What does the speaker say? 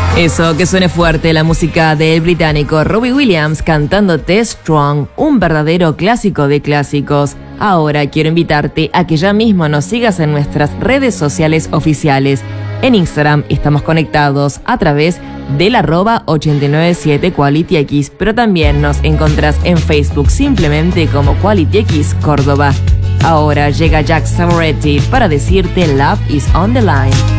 Eso, que suene fuerte la música del británico Robbie Williams cantándote Strong, un verdadero clásico de clásicos. Ahora quiero invitarte a que ya mismo nos sigas en nuestras redes sociales oficiales. En Instagram estamos conectados a través del @897QualityX, pero también nos encontrás en Facebook simplemente como QualityX Córdoba. Ahora llega Jack Savoretti para decirte Love is on the line.